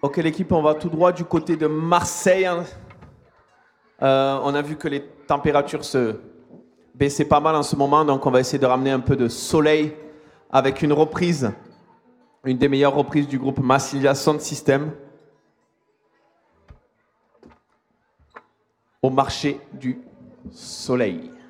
Ok l'équipe, on va tout droit du côté de Marseille. On a vu que les températures se baissaient pas mal en ce moment, donc on va essayer de ramener un peu de soleil avec une reprise, une des meilleures reprises du groupe Massilia Sound System au marché du soleil.